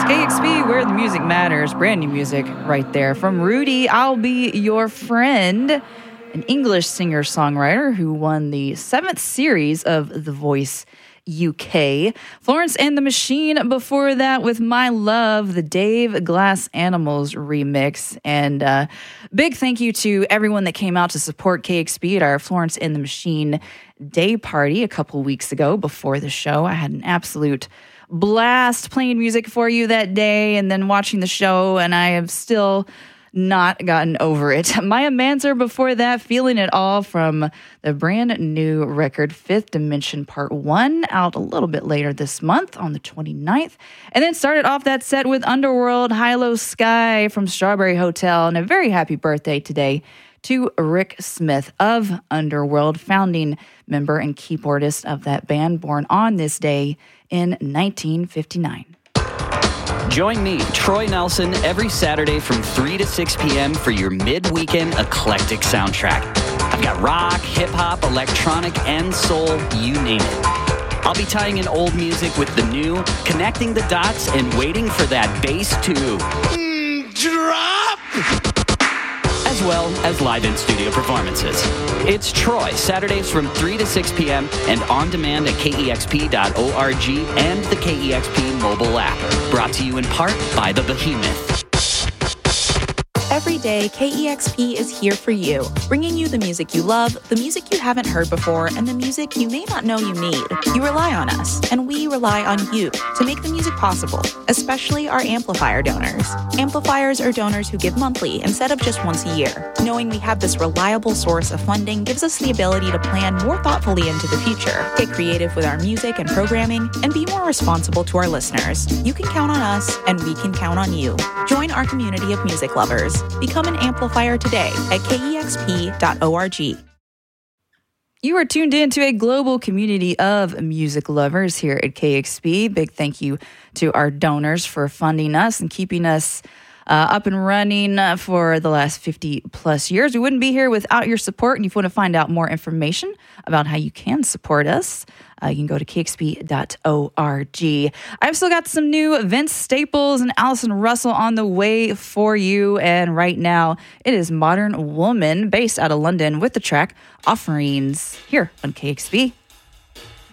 KXP, where the music matters. Brand new music right there from Rudy, I'll Be Your Friend, an English singer-songwriter who won the 7th series of The Voice UK. Florence and the Machine before that with My Love, the Dave Glass Animals remix. And big thank you to everyone that came out to support KXP at our Florence and the Machine day party a couple weeks ago before the show. I had an absolute blast playing music for you that day and then watching the show, and I have still not gotten over it. Maya Manzer before that, Feeling It All from the brand new record Fifth Dimension Part 1, out a little bit later this month on the 29th. And then started off that set with Underworld, High Low Sky from Strawberry Hotel, and a very happy birthday today to Rick Smith of Underworld, founding member and keyboardist of that band, born on this day in 1959. Join me, Troy Nelson, every Saturday from 3 to 6 p.m. for your mid-weekend eclectic soundtrack. I've got rock, hip-hop, electronic, and soul, you name it. I'll be tying in old music with the new, connecting the dots, and waiting for that bass to drop! As well as live in-studio performances. It's Troy, Saturdays from 3 to 6 p.m. and on demand at KEXP.org and the KEXP mobile app. Brought to you in part by The Behemoth. Every day, KEXP is here for you, bringing you the music you love, the music you haven't heard before, and the music you may not know you need. You rely on us, and we rely on you to make the music possible, especially our amplifier donors. Amplifiers are donors who give monthly instead of just once a year. Knowing we have this reliable source of funding gives us the ability to plan more thoughtfully into the future, get creative with our music and programming, and be more responsible to our listeners. You can count on us, and we can count on you. Join our community of music lovers. Become an amplifier today at KEXP.org. You are tuned in to a global community of music lovers here at KXP. Big thank you to our donors for funding us and keeping us up and running for the last 50 plus years. We wouldn't be here without your support. And if you want to find out more information about how you can support us, you can go to kxp.org. I've still got some new Vince Staples and Allison Russell on the way for you. And right now, it is Modern Woman, based out of London, with the track Offerings here on KXP.